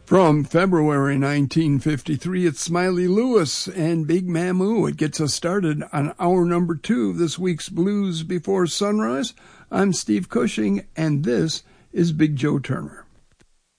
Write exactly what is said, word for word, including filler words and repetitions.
From February nineteen fifty-three, it's Smiley Lewis and Big Mamu. It gets us started on hour number two of this week's Blues Before Sunrise. I'm Steve Cushing, and this is Big Joe Turner.